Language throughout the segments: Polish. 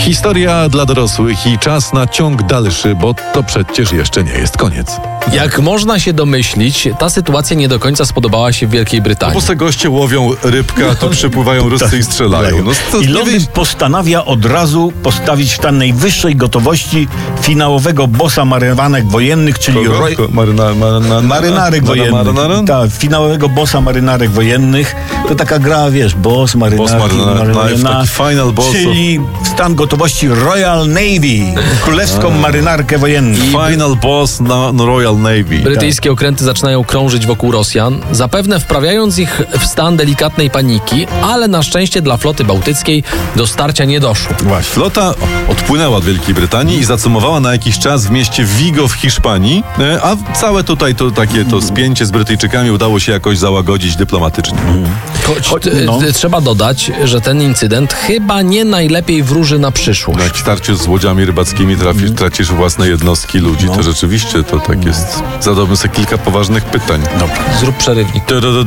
Historia dla dorosłych i czas na ciąg dalszy, bo to przecież jeszcze nie jest koniec. Jak można się domyślić, ta sytuacja nie do końca spodobała się w Wielkiej Brytanii. Bo se goście łowią rybkę, a tu przypływają Ruscy i strzelają. I Londyn postanawia od razu postawić w stan najwyższej gotowości finałowego bossa marynanek wojennych, czyli marynarek wojennych. Tak, finałowego bossa marynarek wojennych. To taka gra, wiesz, boss marynarki, taki final boss. Czyli w stan gotowości Royal Navy, królewską marynarkę wojenną. Final boss na Royal Navy. Brytyjskie okręty zaczynają krążyć wokół Rosjan, zapewne wprawiając ich w stan delikatnej paniki, ale na szczęście dla floty bałtyckiej do starcia nie doszło. Właśnie. Flota odpłynęła od Wielkiej Brytanii i zacumowała na jakiś czas w mieście Vigo w Hiszpanii, a całe tutaj to spięcie z Brytyjczykami udało się jakoś załagodzić dyplomatycznie. Trzeba dodać, że ten incydent chyba nie najlepiej wróży na przyszłość. Jak w starciu z łodziami rybackimi tracisz własne jednostki ludzi, to rzeczywiście to tak jest. Zadałbym sobie kilka poważnych pytań. Dobra. Zrób przerywnik.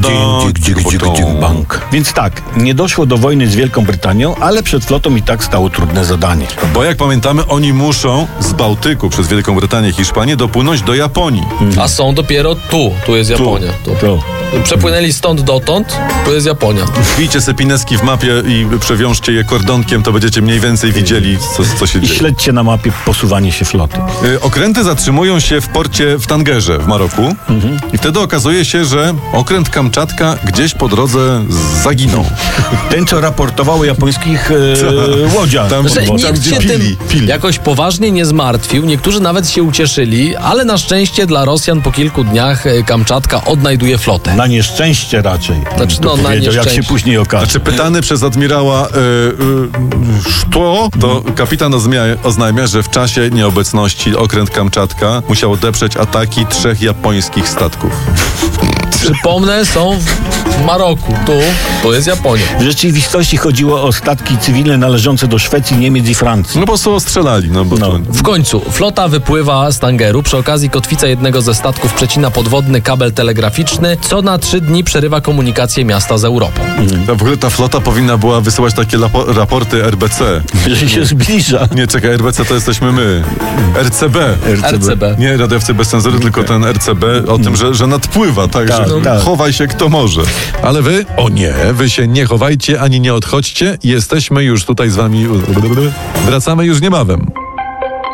Bank. Więc tak, nie doszło do wojny z Wielką Brytanią, ale przed flotą i tak stało trudne zadanie. Bo jak pamiętamy, oni muszą z Bałtyku przez Wielką Brytanię i Hiszpanię dopłynąć do Japonii. A są dopiero tu jest Japonia. Tu. Przepłynęli stąd dotąd, tu jest Japonia. Wbijcie se pineski w mapie i przewiążcie je kordonkiem, to będziecie mniej więcej widzieli, co się dzieje. I śledźcie na mapie posuwanie się floty. Okręty zatrzymują się w porcie w Tangerze w Maroku i wtedy okazuje się, że okręt Kamczatka gdzieś po drodze zaginął. Ten, co raportował o japońskich łodziach. Tam gdzie pili. Jakoś poważnie nie zmartwił, niektórzy nawet się ucieszyli, ale na szczęście dla Rosjan po kilku dniach Kamczatka odnajduje flotę. Na nieszczęście raczej. Znaczy, na nieszczęście. Jak się później okaże. Znaczy pytany przez admirała to kapitan oznajmia, że w czasie nieobecności okręt Kamczatka musiał odeprzeć ataki 3 japońskich statków. Przypomnę, są w Maroku. Tu jest Japonia. W rzeczywistości chodziło o statki cywilne należące do Szwecji, Niemiec i Francji. No po prostu ostrzelali. W końcu flota wypływa z Tangeru. Przy okazji kotwica jednego ze statków przecina podwodny kabel telegraficzny, co na 3 dni przerywa komunikację miasta z Europą. W ogóle ta flota powinna była wysyłać takie raporty RBC. Że się zbliża. Nie, czekaj, RBC to jesteśmy my. RCB. Nie radiowcy bez cenzury, tylko ten RCB o tym, że nadpływa, także chowaj się kto może. Ale wy? O nie, wy się nie chowajcie ani nie odchodźcie. Jesteśmy już tutaj z wami. Wracamy już niebawem.